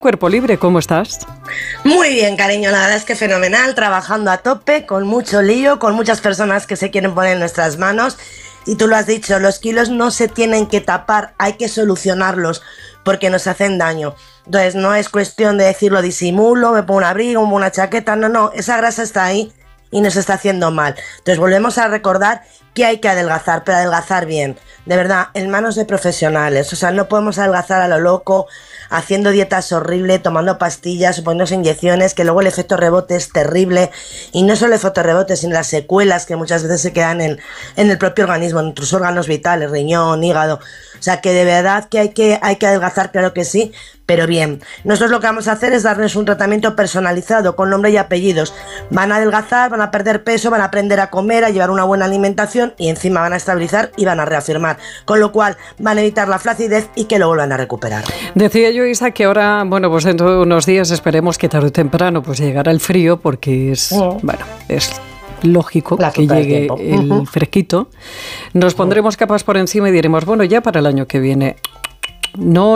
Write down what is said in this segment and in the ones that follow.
Cuerpo Libre, ¿cómo estás? Muy bien, cariño, la verdad es que fenomenal, trabajando a tope, con mucho lío, con muchas personas que se quieren poner en nuestras manos. Y tú lo has dicho, los kilos no se tienen que tapar, hay que solucionarlos porque nos hacen daño. Entonces no es cuestión de decirlo disimulo, me pongo un abrigo, me pongo una chaqueta, no, esa grasa está ahí y nos está haciendo mal. Entonces volvemos a recordar que hay que adelgazar, pero adelgazar bien, de verdad, en manos de profesionales. O sea, no podemos adelgazar a lo loco, haciendo dietas horribles, tomando pastillas, poniéndose inyecciones, que luego el efecto rebote es terrible. Y no solo el efecto rebote, sino las secuelas que muchas veces se quedan en el propio organismo, en nuestros órganos vitales, riñón, hígado. O sea, que de verdad que hay que adelgazar, claro que sí, pero bien. Nosotros lo que vamos a hacer es darles un tratamiento personalizado, con nombre y apellidos. Van a adelgazar, van a perder peso, van a aprender a comer, a llevar una buena alimentación y encima van a estabilizar y van a reafirmar. Con lo cual van a evitar la flacidez y que lo vuelvan a recuperar. Decía yo, Isa, que ahora, bueno, pues dentro de unos días esperemos que tarde o temprano pues llegará el frío, porque es, bueno, es lógico que llegue el fresquito. Nos pondremos capas por encima y diremos, bueno, ya para el año que viene. No,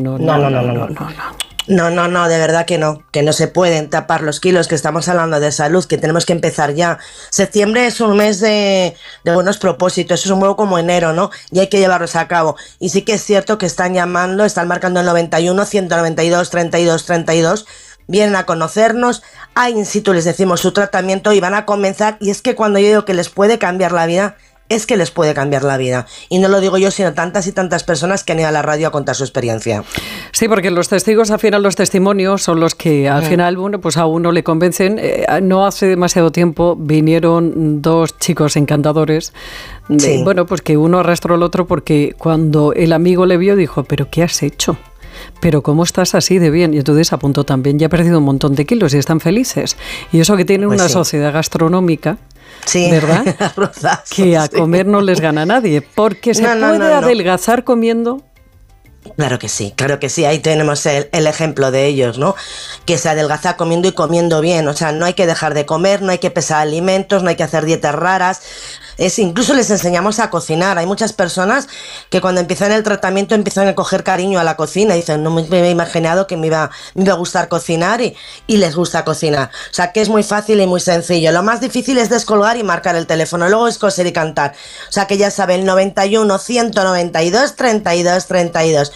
de verdad que no se pueden tapar los kilos, que estamos hablando de salud, que tenemos que empezar ya. Septiembre es un mes de buenos propósitos, es un poco como enero, ¿no? Y hay que llevarlos a cabo. Y sí que es cierto que están marcando el 91, 192, 32, 32. Vienen a conocernos, a in situ les decimos su tratamiento y van a comenzar. Y es que cuando yo digo que les puede cambiar la vida, es que les puede cambiar la vida. Y no lo digo yo, sino tantas y tantas personas que han ido a la radio a contar su experiencia. Sí, porque los testigos, al final, los testimonios son los que al final, bueno, pues a uno le convencen. No hace demasiado tiempo vinieron dos chicos encantadores. Sí. Bueno, pues que uno arrastró al otro porque cuando el amigo le vio dijo, ¿pero qué has hecho? ¿Pero cómo estás así de bien? Y entonces apuntó también, ya ha perdido un montón de kilos y están felices. Y eso que tienen una sociedad gastronómica, ¿verdad? Que a comer no les gana nadie, porque se puede adelgazar comiendo. Claro que sí, ahí tenemos el ejemplo de ellos, ¿no? Que se adelgaza comiendo y comiendo bien, o sea, no hay que dejar de comer, no hay que pesar alimentos, no hay que hacer dietas raras. Incluso les enseñamos a cocinar. Hay muchas personas que cuando empiezan el tratamiento empiezan a coger cariño a la cocina y dicen, no me he imaginado que me iba a gustar cocinar y les gusta cocinar. O sea, que es muy fácil y muy sencillo. Lo más difícil es descolgar y marcar el teléfono, luego es coser y cantar. O sea, que ya saben, 91 192 32 32.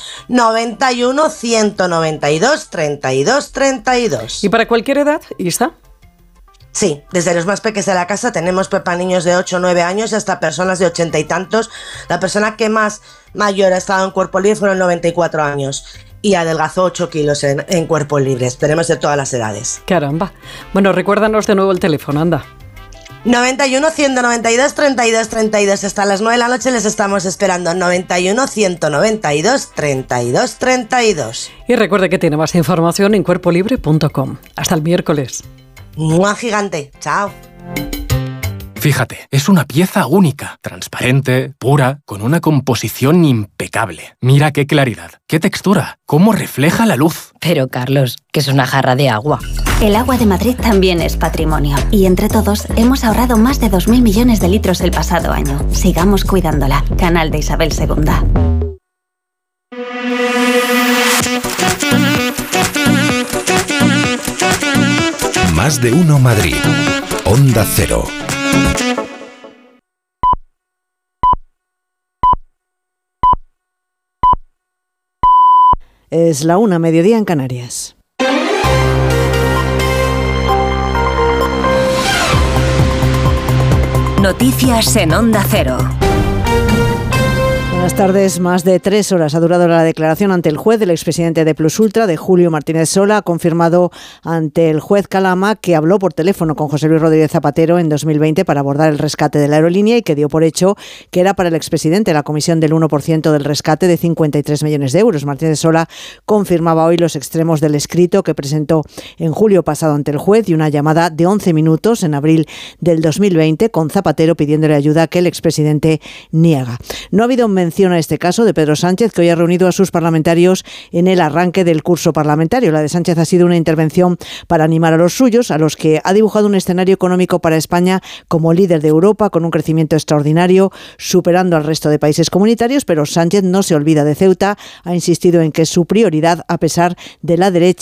91 192 32 32. ¿Y para cualquier edad, Isa? Sí, desde los más pequeños de la casa tenemos para niños de 8 o 9 años hasta personas de 80 y tantos. La persona que más mayor ha estado en Cuerpo Libre fueron 94 años y adelgazó 8 kilos en Cuerpo Libre. Tenemos de todas las edades. Caramba. Bueno, recuérdanos de nuevo el teléfono, anda. 91 192 32 32. Hasta las 9 de la noche les estamos esperando. 91 192 32 32. Y recuerde que tiene más información en cuerpolibre.com. Hasta el miércoles. ¡Mua gigante! ¡Chao! Fíjate, es una pieza única, transparente, pura, con una composición impecable. Mira qué claridad, qué textura, cómo refleja la luz. Pero, Carlos, que es una jarra de agua. El agua de Madrid también es patrimonio. Y entre todos hemos ahorrado más de 2.000 millones de litros el pasado año. Sigamos cuidándola. Canal de Isabel II. Más de uno Madrid. Onda Cero. Es la 1, mediodía en Canarias. Noticias en Onda Cero. Buenas tardes. Más de 3 horas ha durado la declaración ante el juez del expresidente de Plus Ultra, de Julio Martínez Sola. Ha confirmado ante el juez Calama que habló por teléfono con José Luis Rodríguez Zapatero en 2020 para abordar el rescate de la aerolínea y que dio por hecho que era para el expresidente la comisión del 1% del rescate de 53 millones de euros. Martínez Sola confirmaba hoy los extremos del escrito que presentó en julio pasado ante el juez y una llamada de 11 minutos en abril del 2020 con Zapatero pidiéndole ayuda que el expresidente niega. No ha habido mención menciona este caso de Pedro Sánchez, que hoy ha reunido a sus parlamentarios en el arranque del curso parlamentario. La de Sánchez ha sido una intervención para animar a los suyos, a los que ha dibujado un escenario económico para España como líder de Europa, con un crecimiento extraordinario, superando al resto de países comunitarios, pero Sánchez no se olvida de Ceuta, ha insistido en que es su prioridad a pesar de la derecha